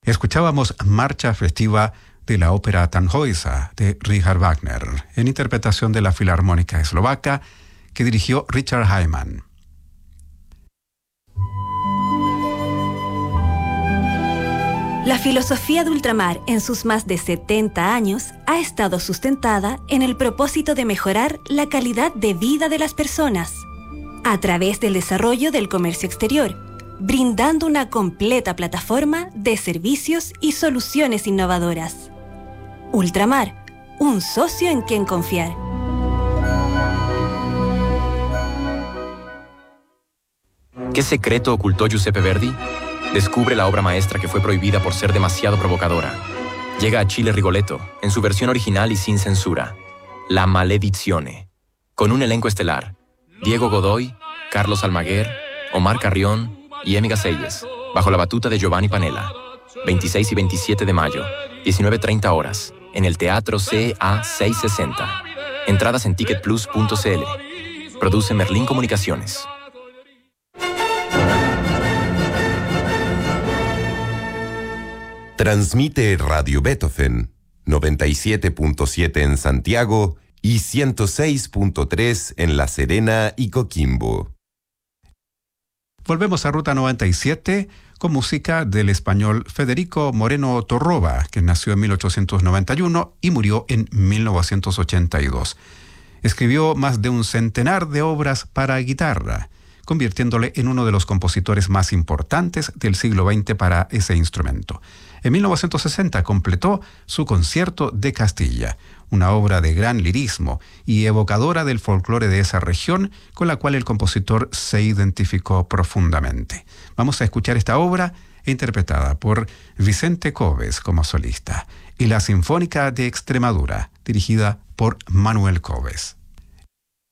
Escuchábamos Marcha Festiva de la ópera Tannhäuser de Richard Wagner, en interpretación de la Filarmónica Eslovaca, que dirigió Richard Hyman. La filosofía de ultramar en sus más de 70 años ha estado sustentada en el propósito de mejorar la calidad de vida de las personas a través del desarrollo del comercio exterior, brindando una completa plataforma de servicios y soluciones innovadoras. Ultramar, un socio en quien confiar. ¿Qué secreto ocultó Giuseppe Verdi? Descubre la obra maestra que fue prohibida por ser demasiado provocadora. Llega a Chile Rigoletto, en su versión original y sin censura. La Maledizione. Con un elenco estelar. Diego Godoy, Carlos Almaguer, Omar Carrión y Emi Gacelles, bajo la batuta de Giovanni Panella. 26 y 27 de mayo, 19:30 horas, en el Teatro CA 660. Entradas en ticketplus.cl. Produce Merlín Comunicaciones. Transmite Radio Beethoven, 97.7 en Santiago y 106.3 en La Serena y Coquimbo. Volvemos a Ruta 97 con música del español Federico Moreno Torroba, que nació en 1891 y murió en 1982. Escribió más de un centenar de obras para guitarra, convirtiéndole en uno de los compositores más importantes del siglo XX para ese instrumento. En 1960 completó su Concierto de Castilla, una obra de gran lirismo y evocadora del folclore de esa región, con la cual el compositor se identificó profundamente. Vamos a escuchar esta obra interpretada por Vicente Coves como solista y la Sinfónica de Extremadura, dirigida por Manuel Coves.